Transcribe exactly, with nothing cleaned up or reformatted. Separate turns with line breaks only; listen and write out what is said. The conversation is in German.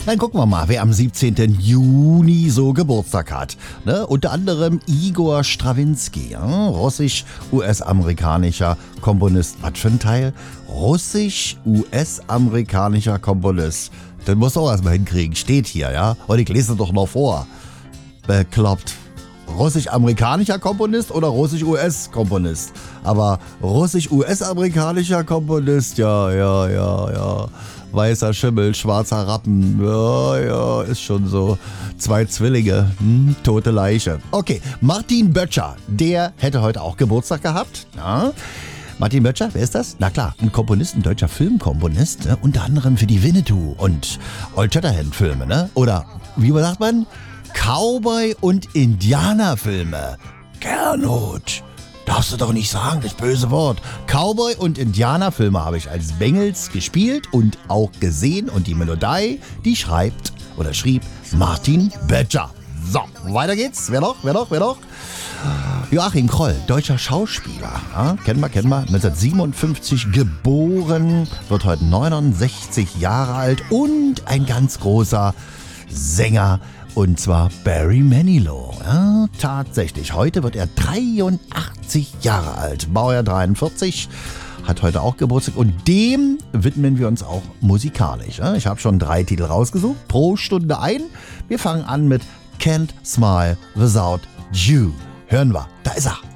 Dann gucken wir mal, wer am siebzehnten Juni so Geburtstag hat. Ne? Unter anderem Igor Strawinski, ja? russisch-U S-amerikanischer Komponist. Was für ein Teil? Russisch-U S-amerikanischer Komponist. Den musst du auch erstmal hinkriegen. Steht hier, ja? Und ich lese es doch noch vor. Bekloppt. Russisch-amerikanischer Komponist oder russisch-U S-Komponist? Aber russisch-U S-amerikanischer Komponist, ja, ja, ja, ja. Weißer Schimmel, schwarzer Rappen, ja, ja, ist schon so. Zwei Zwillinge, hm, tote Leiche. Okay, Martin Böttcher, der hätte heute auch Geburtstag gehabt. Ja. Martin Böttcher, wer ist das? Na klar, ein Komponist, ein deutscher Filmkomponist, ne? Unter anderem für die Winnetou und Old Shatterhand-Filme, ne? Oder, wie sagt man? Cowboy- und Indianerfilme. Gernot, darfst du doch nicht sagen, das böse Wort. Cowboy- und Indianerfilme habe ich als Bengels gespielt und auch gesehen. Und die Melodie, die schreibt oder schrieb Martin Böttcher. So, weiter geht's. Wer noch? Wer noch? Wer noch? Joachim Kroll, deutscher Schauspieler. Ja, kennen wir, kennen wir. neunzehnhundertsiebenundfünfzig geboren, wird heute neunundsechzig Jahre alt und ein ganz großer Sänger. Und zwar Barry Manilow. Ja, tatsächlich. Heute wird er dreiundachtzig Jahre alt. Baujahr dreiundvierzig. Hat heute auch Geburtstag. Und dem widmen wir uns auch musikalisch. Ja, ich habe schon drei Titel rausgesucht. Pro Stunde ein. Wir fangen an mit Can't Smile Without You. Hören wir. Da ist er.